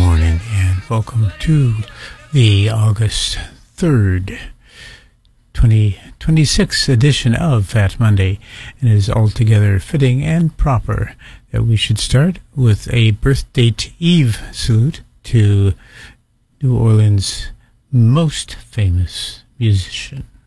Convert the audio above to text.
morning and welcome to the August 3rd, 2026 edition of Fat Monday. And it is altogether fitting and proper that we should start with a birthday eve salute to New Orleans' most famous musician.